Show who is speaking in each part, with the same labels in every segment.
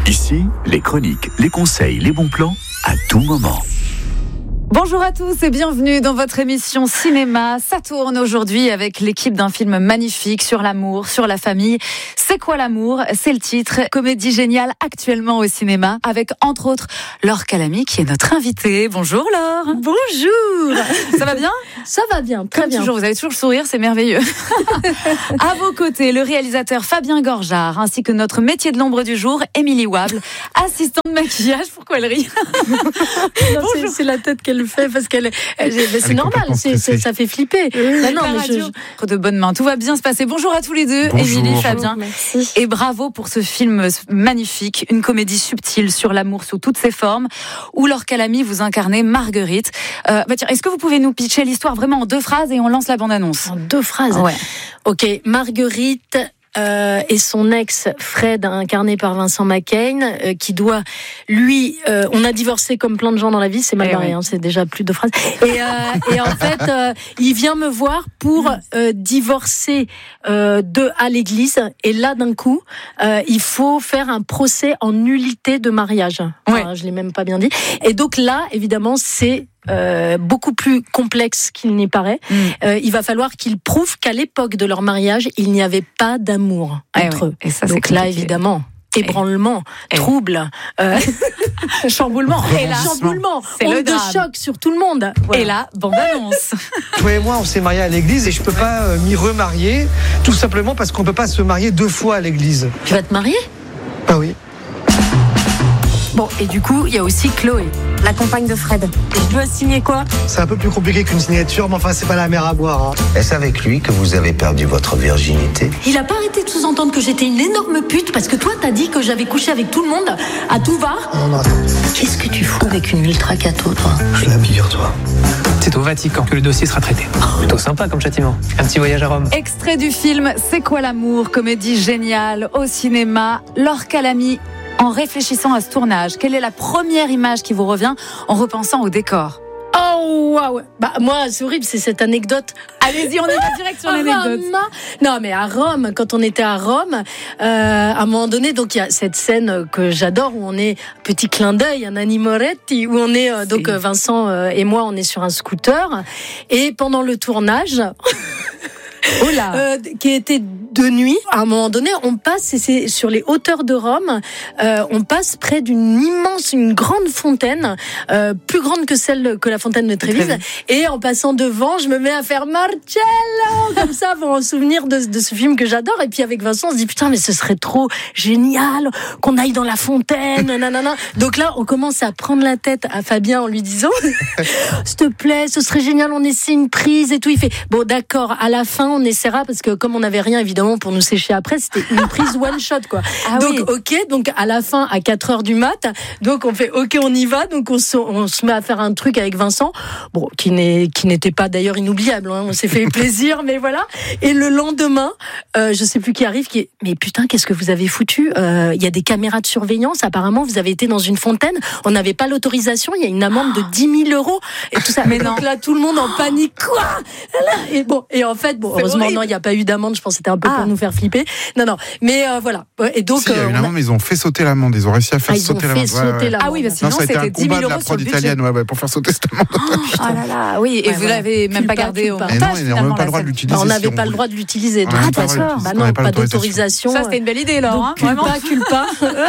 Speaker 1: Ici, les chroniques, les conseils, les bons plans, à tout moment.
Speaker 2: Bonjour à tous et bienvenue dans votre émission Cinéma. Ça tourne aujourd'hui avec l'équipe d'un film magnifique sur l'amour, sur la famille. C'est quoi l'amour ? C'est le titre. Comédie géniale actuellement au cinéma avec entre autres Laure Calamy qui est notre invitée. Bonjour Laure.
Speaker 3: Bonjour.
Speaker 2: Ça va bien ?
Speaker 3: Ça va bien, très
Speaker 2: Comme
Speaker 3: bien.
Speaker 2: toujours, vous avez toujours le sourire, c'est merveilleux. À vos côtés, le réalisateur Fabien Gorjard ainsi que notre métier de l'ombre du jour, Émilie Wable, assistante de maquillage. Pourquoi elle rit ?
Speaker 3: Non, c'est la tête qu'elle fait parce c'est normal, ça fait flipper.
Speaker 2: Non, mais de bonnes mains, tout va bien se passer. Bonjour à tous les deux, Émilie, Fabien.
Speaker 3: Merci.
Speaker 2: Et bravo pour ce film magnifique, une comédie subtile sur l'amour sous toutes ses formes, où Laure Calamy vous incarnez Marguerite. Tiens, est-ce que vous pouvez nous pitcher l'histoire vraiment en 2 phrases et on lance la bande-annonce ?
Speaker 3: En 2 phrases.
Speaker 2: Ouais.
Speaker 3: Ok, Marguerite. Et son ex Fred, incarné par Vincent McCain, qui doit, lui, on a divorcé comme plein de gens dans la vie, c'est mal barré, c'est déjà plus de phrases. Et en fait, il vient me voir pour divorcer à l'église. Et là, d'un coup, il faut faire un procès en nullité de mariage. Enfin, je l'ai même pas bien dit. Et donc là, évidemment, c'est beaucoup plus complexe qu'il n'y paraît. Il va falloir qu'ils prouvent qu'à l'époque de leur mariage, il n'y avait pas d'amour entre eux.
Speaker 2: Et ça,
Speaker 3: donc là, évidemment, ébranlement, trouble,
Speaker 2: chamboulement. Et là,
Speaker 3: chamboulement,
Speaker 2: c'est
Speaker 3: onde
Speaker 2: le
Speaker 3: de choc sur tout le monde. Voilà.
Speaker 2: Et là, bande-annonce.
Speaker 4: Toi et moi, on s'est mariés à l'église et je peux pas m'y remarier, tout simplement parce qu'on peut pas se marier 2 fois à l'église.
Speaker 3: Tu vas te marier ?
Speaker 4: Ah oui.
Speaker 3: Bon, et du coup, il y a aussi Chloé, la compagne de Fred. Et je dois signer quoi ?
Speaker 4: C'est un peu plus compliqué qu'une signature, mais enfin, c'est pas la mer à boire. Hein.
Speaker 5: Est-ce avec lui que vous avez perdu votre virginité ?
Speaker 6: Il a pas arrêté de sous-entendre que j'étais une énorme pute parce que toi t'as dit que j'avais couché avec tout le monde à tout va.
Speaker 4: Non, attends.
Speaker 6: Qu'est-ce que tu fous avec une ultra cato, toi ?
Speaker 4: Je la bille, toi.
Speaker 7: C'est au Vatican que le dossier sera traité. Plutôt sympa comme châtiment. Un petit voyage à Rome.
Speaker 2: Extrait du film C'est quoi l'amour ? Comédie géniale au cinéma. Laure Calamy. En réfléchissant à ce tournage, quelle est la première image qui vous revient en repensant au décor ?
Speaker 3: Oh, waouh! Bah, moi, c'est horrible, c'est cette anecdote.
Speaker 2: Allez-y, on est direct sur l'anecdote.
Speaker 3: Non, mais à Rome, quand on était à Rome, à un moment donné, donc il y a cette scène que j'adore où on est, petit clin d'œil, un Nanni Moretti, où on est, donc Vincent et moi, on est sur un scooter. Et pendant le tournage, qui était de nuit, à un moment donné, on passe, et c'est sur les hauteurs de Rome, on passe près une grande fontaine, plus grande que celle que la fontaine de Trévise, et en passant devant, je me mets à faire Marcello, comme ça, pour en souvenir de ce film que j'adore, et puis avec Vincent, on se dit, putain, mais ce serait trop génial qu'on aille dans la fontaine, nanana. Donc là, on commence à prendre la tête à Fabien en lui disant, s'il te plaît, ce serait génial, on essaie une prise et tout. Il fait, bon, d'accord, à la fin, on essaiera, parce que comme on n'avait rien, évidemment, pour nous sécher après, c'était une prise one shot, quoi. Donc à la fin, à 4h du mat, donc on fait ok, on y va, donc on se met à faire un truc avec Vincent, bon, qui n'était pas d'ailleurs inoubliable, hein, on s'est fait plaisir, mais voilà. Et le lendemain, je sais plus qui arrive, mais putain, qu'est-ce que vous avez foutu ? Il y a des caméras de surveillance, apparemment, vous avez été dans une fontaine, on n'avait pas l'autorisation, il y a une amende de 10 000 € et tout ça. Mais donc là, tout le monde en panique, quoi. Et en fait, heureusement, non, il n'y a pas eu d'amende, je pense que c'était un peu pour nous faire flipper. Non, mais voilà. Et donc,
Speaker 8: il y a eu une amende, mais ils ont fait sauter l'amende. Ils ont réussi à faire sauter l'amende.
Speaker 2: Ah oui, parce que sinon c'était 10 000 € sur le budget.
Speaker 8: Italienne, pour faire sauter cette amende.
Speaker 2: Oh là là, oui. Et vous l'avez même pas gardé au montage.
Speaker 8: Non, on n'avait pas le droit de l'utiliser.
Speaker 3: On n'avait pas le droit de l'utiliser.
Speaker 2: Ah d'accord.
Speaker 3: Bah non, pas d'autorisation.
Speaker 2: Ça c'était une belle idée, Laure.
Speaker 3: Culpa.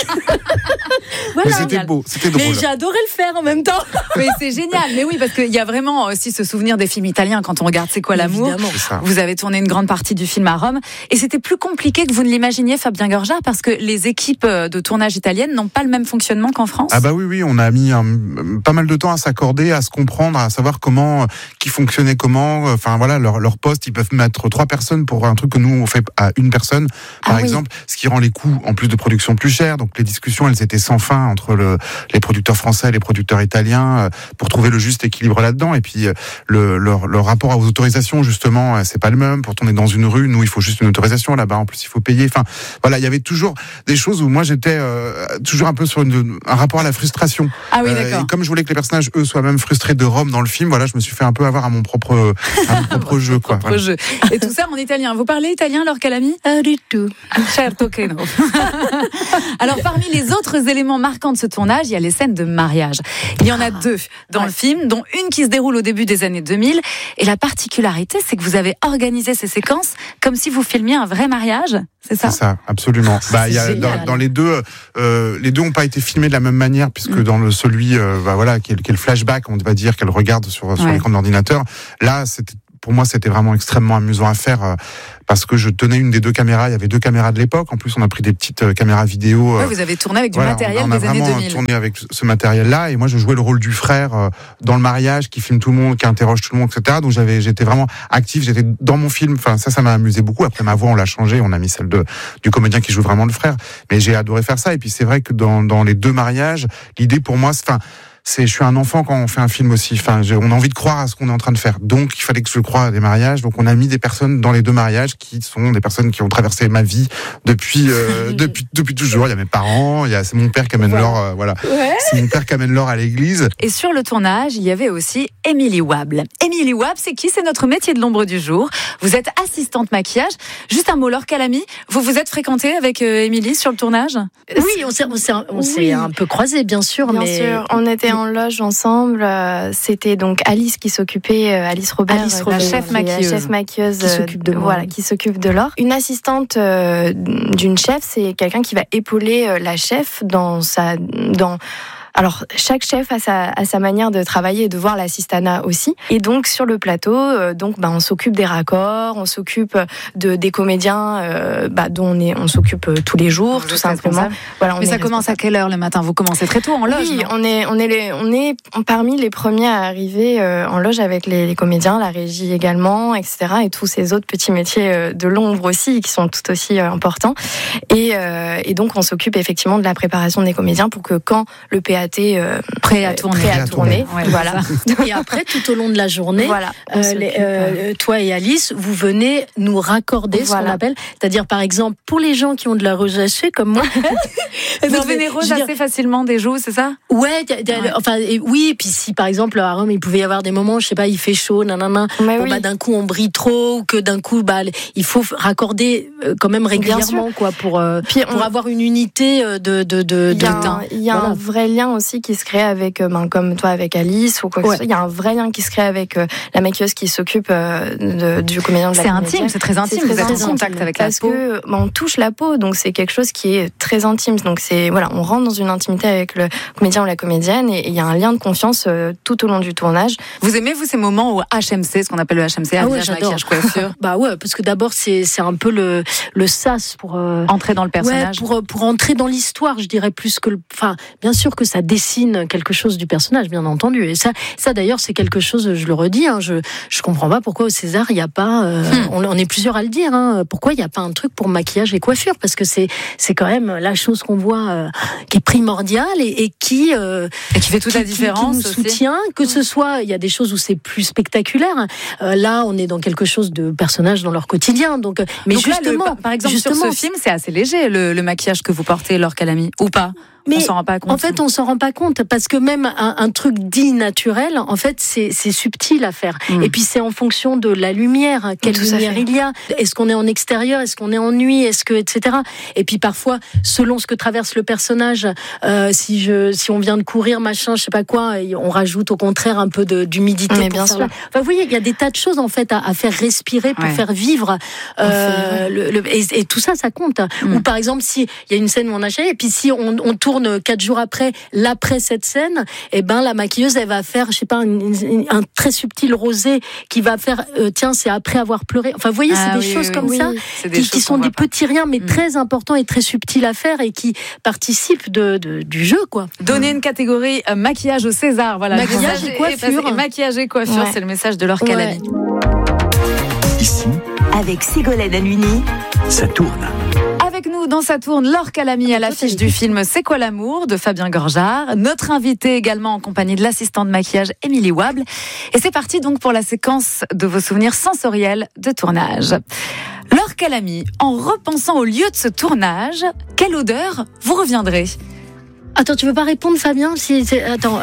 Speaker 8: Mais c'était beau, c'était drôle.
Speaker 3: Mais j'ai adoré le faire en même temps.
Speaker 2: Mais c'est génial. Mais oui, parce qu'il y a vraiment aussi ce souvenir des films italiens quand on regarde C'est quoi l'amour. Vous avez tourné une grande partie du film à Rome. Et c'était plus compliqué que vous ne l'imaginiez, Fabien Gorjard, parce que les équipes de tournage italiennes n'ont pas le même fonctionnement qu'en France.
Speaker 8: Ah bah oui, on a mis pas mal de temps à s'accorder, à se comprendre, à savoir qui fonctionnait comment. Enfin voilà, leur poste, ils peuvent mettre 3 personnes pour un truc que nous on fait à une personne, par exemple, ce qui rend les coûts en plus de production plus chers. Donc les discussions, elles étaient sans fin entre les producteurs français et les producteurs italiens pour trouver le juste équilibre là-dedans. Et puis leur rapport aux autorisations, justement, c'est pas le même. Pour tourner dans une rue, nous, il faut juste une autorisation là-bas. En plus, il faut payer. Enfin, voilà, il y avait toujours des choses où moi j'étais toujours un peu sur un rapport à la frustration.
Speaker 2: Ah oui, d'accord.
Speaker 8: Et comme je voulais que les personnages eux soient même frustrés de Rome dans le film, voilà, je me suis fait un peu avoir à mon propre jeu, quoi.
Speaker 2: Propre jeu. Et tout ça en italien. Vous parlez italien, Laure Calamy?
Speaker 3: Du tout.
Speaker 2: Certo che no. Alors, parmi les autres éléments marquants de ce tournage, il y a les scènes de mariage. Il y en a 2 dans le film, dont une qui se déroule au début des années 2000. Et la particularité, c'est que vous avez organisé ces séquences comme si vous filmiez un vrai mariage. C'est ça?
Speaker 8: C'est ça, absolument. Il y a, dans les deux n'ont pas été filmés de la même manière, puisque dans celui qui est le flashback, on va dire, qu'elle regarde sur l'écran de l'ordinateur. Là, pour moi, c'était vraiment extrêmement amusant à faire parce que je tenais une des 2 caméras. Il y avait 2 caméras de l'époque. En plus, on a pris des petites caméras vidéo.
Speaker 2: Vous avez tourné avec du matériel des années 2000. On a vraiment tourné
Speaker 8: avec ce matériel-là. Et moi, je jouais le rôle du frère dans le mariage, qui filme tout le monde, qui interroge tout le monde, etc. Donc, j'étais vraiment actif. J'étais dans mon film. Enfin, ça m'a amusé beaucoup. Après, ma voix, on l'a changée. On a mis celle du comédien qui joue vraiment le frère. Mais j'ai adoré faire ça. Et puis, c'est vrai que dans les 2 mariages, l'idée pour moi, je suis un enfant quand on fait un film aussi. Enfin, on a envie de croire à ce qu'on est en train de faire. Donc, il fallait que je croie à des mariages. Donc, on a mis des personnes dans les 2 mariages qui sont des personnes qui ont traversé ma vie depuis toujours. Il y a mes parents, c'est mon père qui amène Laure, c'est mon père qui amène Laure à l'église.
Speaker 2: Et sur le tournage, il y avait aussi Émilie Wable. Émilie Wable, c'est qui? C'est notre métier de l'ombre du jour. Vous êtes assistante maquillage. Juste un mot, Laure Calamy. Vous êtes fréquentée avec Émilie sur le tournage?
Speaker 3: Oui, on s'est un peu croisés, bien sûr.
Speaker 9: Bien sûr, on était en loge ensemble. C'était donc Alice qui s'occupait, Alice Robert,
Speaker 2: la chef maquilleuse
Speaker 9: qui s'occupe de moi. Qui s'occupe de Laure. Une assistante d'une chef, c'est quelqu'un qui va épauler la chef Alors, chaque chef a sa manière de travailler et de voir l'assistanat aussi. Et donc, sur le plateau, on s'occupe des raccords, on s'occupe des comédiens dont on s'occupe tous les jours, tout simplement. Voilà,
Speaker 2: mais ça commence à quelle heure le matin? Vous commencez très tôt en loge?
Speaker 9: Oui, on est parmi les premiers à arriver en loge avec les comédiens, la régie également, etc. Et tous ces autres petits métiers de l'ombre aussi, qui sont tout aussi importants. Et donc, on s'occupe effectivement de la préparation des comédiens pour que quand le PAT
Speaker 2: prêt à tourner.
Speaker 3: Ouais, voilà. Et après, tout au long de la journée, toi et Alice, vous venez nous raccorder ce qu'on appelle, c'est-à-dire par exemple pour les gens qui ont de la rosacée comme moi.
Speaker 2: Vous devenez rose assez facilement des joues, c'est ça?
Speaker 3: Ouais. Oui. Puis si par exemple à Rome, il pouvait y avoir des moments, je sais pas, il fait chaud, d'un coup on brille trop, ou que d'un coup il faut raccorder quand même régulièrement, quoi, pour avoir une unité de teint.
Speaker 9: Il y a un vrai lien aussi qui se crée avec, comme toi avec Alice ou quoi que ce soit. Il y a un vrai lien qui se crée avec la maquilleuse qui s'occupe du comédien de la comédienne.
Speaker 2: C'est intime, c'est très intime. Vous êtes en contact avec la peau.
Speaker 9: Parce que on touche la peau, donc c'est quelque chose qui est très intime. Donc on rentre dans une intimité avec le comédien ou la comédienne et il y a un lien de confiance tout au long du tournage.
Speaker 2: Vous aimez ces moments où HMC, ce qu'on appelle le HMC, maquillage, coiffure?
Speaker 3: Parce que d'abord c'est un peu le sas pour
Speaker 2: entrer dans le personnage.
Speaker 3: Pour entrer dans l'histoire, je dirais, plus que bien sûr que ça dessine quelque chose du personnage, bien entendu. Et ça d'ailleurs, c'est quelque chose, je le redis, je comprends pas pourquoi au César, il n'y a pas, on est plusieurs à le dire, pourquoi il n'y a pas un truc pour maquillage et coiffure, parce que c'est quand même la chose qu'on voit qui est primordiale et qui
Speaker 2: fait toute la différence,
Speaker 3: qui nous soutient, que ce soit, il y a des choses où c'est plus spectaculaire. Là, on est dans quelque chose de personnages dans leur quotidien. Donc justement,
Speaker 2: là, par exemple, sur ce film, c'est assez léger le maquillage que vous portez, Laure Calamy, ou pas?
Speaker 3: Mais
Speaker 2: on s'en rend pas compte.
Speaker 3: En fait, on s'en rend pas compte parce que même un truc dit naturel, en fait, c'est subtil à faire. Et puis c'est en fonction de la lumière, quelle lumière il y a. Est-ce qu'on est en extérieur, est-ce qu'on est en nuit, etc. Et puis parfois, selon ce que traverse le personnage, si on vient de courir, machin, je sais pas quoi, on rajoute au contraire un peu d'humidité.
Speaker 9: Mais bien sûr.
Speaker 3: Vous voyez, il y a des tas de choses en fait à faire respirer pour faire vivre. Et tout ça compte. Ou par exemple, si il y a une scène où on a et puis si on tourne 4 jours après cette scène, la maquilleuse, elle va faire, je sais pas, un très subtil qui va faire, c'est après avoir pleuré. Enfin, vous voyez, c'est des choses comme ça, qui sont des petits riens, mais très importants et très subtils à faire et qui participent du jeu, quoi.
Speaker 2: Donner une catégorie maquillage au César, voilà.
Speaker 3: Maquillage et coiffure.
Speaker 2: Maquillage et coiffure, c'est le message de Laure Calamy.
Speaker 1: Ici,
Speaker 10: avec Ségolène Halluny,
Speaker 1: ça tourne.
Speaker 2: Avec nous dans Ça tourne, Laure Calamy à l'affiche du film C'est quoi l'amour de Fabien Gorjard. Notre invité également en compagnie de l'assistante de maquillage Émilie Wable. Et c'est parti donc pour la séquence de vos souvenirs sensoriels de tournage. Laure Calamy, en repensant au lieu de ce tournage, quelle odeur vous reviendrait ?
Speaker 3: Attends, tu veux pas répondre, Fabien? Attends,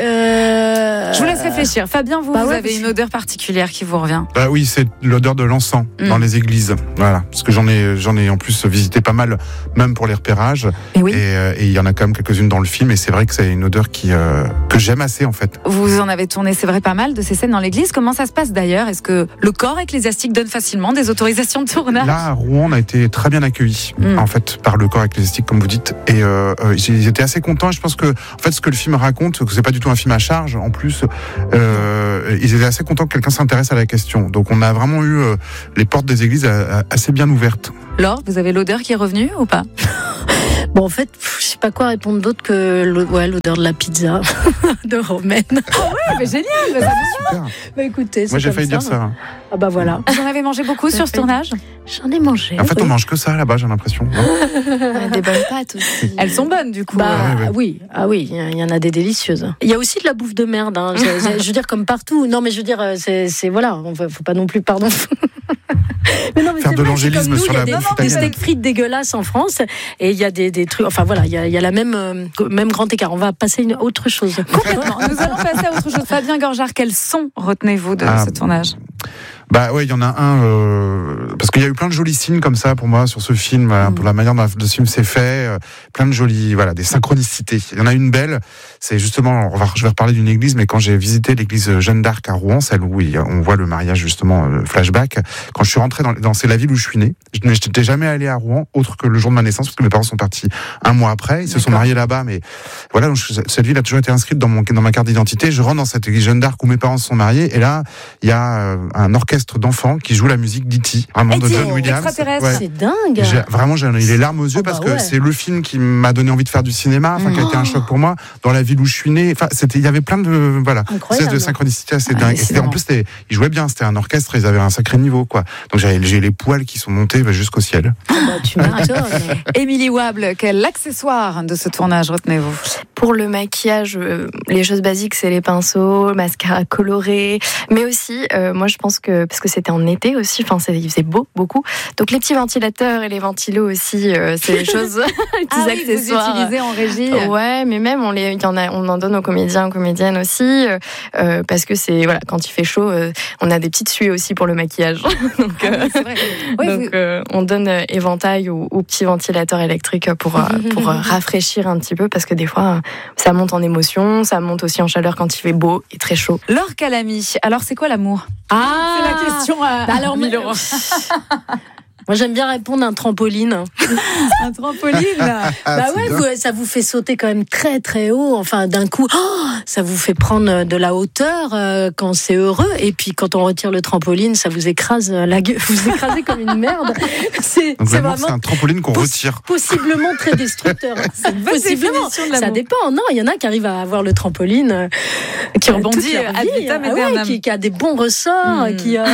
Speaker 2: je vous laisse réfléchir. Fabien, vous avez une odeur particulière qui vous revient.
Speaker 8: Oui, c'est l'odeur de l'encens dans les églises. Voilà, parce que j'en ai en plus visité pas mal, même pour les repérages. Et il y en a quand même quelques-unes dans le film. Et c'est vrai que c'est une odeur que j'aime assez en fait.
Speaker 2: Vous en avez tourné, c'est vrai, pas mal de ces scènes dans l'église. Comment ça se passe d'ailleurs ? Est-ce que le corps ecclésiastique donne facilement des autorisations de tournage ?
Speaker 8: Là, à Rouen, on a été très bien accueillis en fait par le corps ecclésiastique, comme vous dites. Et ils étaient assez contents. Je pense que en fait, ce que le film raconte, que c'est pas du tout un film à charge. En plus, ils étaient assez contents que quelqu'un s'intéresse à la question. Donc, on a vraiment eu les portes des églises assez bien ouvertes.
Speaker 2: Laure, vous avez l'odeur qui est revenue ou pas ?
Speaker 3: Bon, en fait, je sais pas quoi répondre d'autre que l'odeur de la pizza de Romaine.
Speaker 2: Ah ouais, mais génial,
Speaker 8: super.
Speaker 3: Bah écoutez,
Speaker 8: moi j'ai failli dire ça.
Speaker 3: Ah bah voilà.
Speaker 2: Vous en avez mangé beaucoup sur ce tournage ?
Speaker 3: J'en ai mangé.
Speaker 8: En fait, on mange que ça là-bas, j'ai l'impression.
Speaker 9: Des bonnes pâtes aussi.
Speaker 2: Elles sont bonnes du coup.
Speaker 3: Oui, il y en a des délicieuses. Il y a aussi de la bouffe de merde. Hein. Je veux dire comme partout. Non, mais je veux dire, c'est voilà, faut pas non plus, pardon. Mais non, mais
Speaker 8: faire de l'angélisme sur la bouffe.
Speaker 3: Des steaks frites dégueulasses en France, et il y a des trucs. Enfin voilà, il y a la même grand écart. On va passer à autre chose.
Speaker 2: Complètement. Nous allons passer à autre chose. Fabien Gorjard, quel son retenez-vous de ce tournage ?
Speaker 8: Bah ouais, il y en a un parce qu'il y a eu plein de jolis signes comme ça pour moi sur ce film, pour la manière dont le film s'est fait, plein de jolis, des synchronicités. Il y en a une belle, c'est justement, je vais reparler d'une église, mais quand j'ai visité l'église Jeanne d'Arc à Rouen, celle où on voit le mariage justement, flashback, quand je suis rentré c'est la ville où je suis né, je n'étais jamais allé à Rouen autre que le jour de ma naissance parce que mes parents sont partis un mois après, ils se sont mariés là-bas, mais voilà, donc cette ville a toujours été inscrite dans ma carte d'identité. Je rentre dans cette église Jeanne d'Arc où mes parents se sont mariés, et là il y a un orchestre d'enfants qui joue la musique d'E.T. vraiment de John Williams.
Speaker 3: Ouais. C'est dingue.
Speaker 8: J'ai eu les larmes aux yeux parce que c'est le film qui m'a donné envie de faire du cinéma, qui a été un choc pour moi dans la ville où je suis né. Enfin, il y avait plein de de synchronicité assez dingue. Et en plus, ils jouaient bien. C'était un orchestre, ils avaient un sacré niveau, quoi. Donc j'ai les poils qui sont montés jusqu'au ciel.
Speaker 3: Tu m'étonnes.
Speaker 2: Émilie Wable, quel accessoire de ce tournage retenez-vous ?
Speaker 9: Pour le maquillage, les choses basiques, c'est les pinceaux, mascara coloré, mais aussi, moi je pense que parce que c'était en été aussi, il faisait beau, beaucoup. Donc les petits ventilateurs et les ventilos aussi, c'est des choses, les petits accessoires.
Speaker 2: Vous utilisez en régie.
Speaker 9: Ouais, mais même on en donne aux comédiens, aux comédiennes aussi, parce que c'est quand il fait chaud, on a des petites suies aussi pour le maquillage. Donc,
Speaker 2: c'est vrai.
Speaker 9: On donne éventail ou petits ventilateurs électriques pour rafraîchir un petit peu, parce que des fois ça monte en émotion, ça monte aussi en chaleur quand il fait beau et très chaud.
Speaker 2: Laure Calamy, alors c'est quoi l'amour ? C'est la question à 1000 euros.
Speaker 3: Moi, j'aime bien répondre un trampoline.
Speaker 2: Un trampoline
Speaker 3: ça vous fait sauter quand même très très haut. Enfin, d'un coup, ça vous fait prendre de la hauteur quand c'est heureux. Et puis, quand on retire le trampoline, ça vous écrase la gueule. Vous écrasez comme une merde. C'est vraiment
Speaker 8: un trampoline qu'on retire.
Speaker 3: Possiblement très destructeur. Possiblement. Ça dépend. Non, il y en a qui arrivent à avoir le trampoline
Speaker 2: qui rebondit ad vitam aeternam,
Speaker 3: qui a des bons ressorts,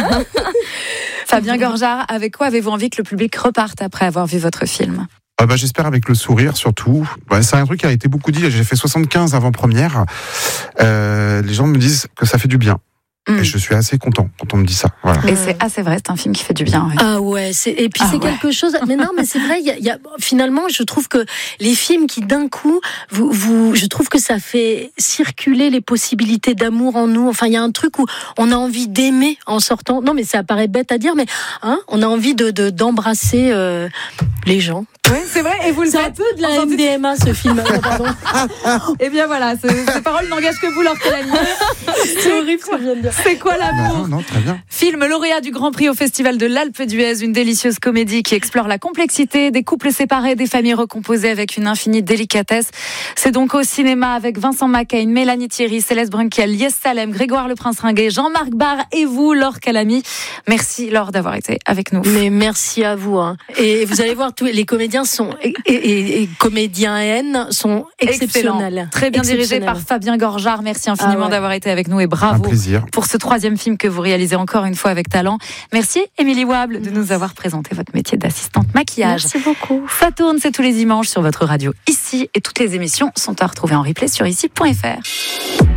Speaker 2: Fabien Gorjard, avec quoi avez-vous envie que le public reparte après avoir vu votre film ?
Speaker 8: J'espère avec le sourire surtout. C'est un truc qui a été beaucoup dit. J'ai fait 75 avant-première. Les gens me disent que ça fait du bien. Et je suis assez content quand on me dit ça. Voilà.
Speaker 2: Et c'est assez vrai, c'est un film qui fait du bien. Oui.
Speaker 3: Ah ouais, et puis c'est quelque chose. Mais non, mais c'est vrai. Finalement, je trouve que les films qui d'un coup, je trouve que ça fait circuler les possibilités d'amour en nous. Enfin, il y a un truc où on a envie d'aimer en sortant. Non, mais ça paraît bête à dire, mais on a envie d'embrasser les gens.
Speaker 2: Oui, c'est vrai. Et vous le faites.
Speaker 3: C'est un peu de la MDMA, ce film. Pardon.
Speaker 2: Eh bien voilà, ces paroles n'engagent que vous, Laure Calamy.
Speaker 3: C'est horrible ce que je viens de dire.
Speaker 2: C'est quoi l'amour ?
Speaker 8: Non, très bien.
Speaker 2: Film lauréat du Grand Prix au Festival de l'Alpe d'Huez, une délicieuse comédie qui explore la complexité des couples séparés, des familles recomposées avec une infinie délicatesse. C'est donc au cinéma avec Vincent Macaigne, Mélanie Thierry, Céleste Brunkel, Lies Salem, Grégoire Le Prince-Ringuet, Jean-Marc Barr et vous, Laure Calamy. Merci Laure d'avoir été avec nous.
Speaker 3: Mais merci à vous. Et vous allez voir, tous les comédiens sont et comédiennes sont exceptionnels.
Speaker 2: Excellent. Très bien dirigé par Fabien Gorjard. Merci infiniment d'avoir été avec nous et bravo pour ce 3e film que vous réalisez encore une fois avec talent. Merci Émilie Wable de nous avoir présenté votre métier d'assistante maquillage.
Speaker 3: Merci beaucoup.
Speaker 2: Ça tourne, c'est tous les dimanches sur votre radio ici et toutes les émissions sont à retrouver en replay sur ici.fr.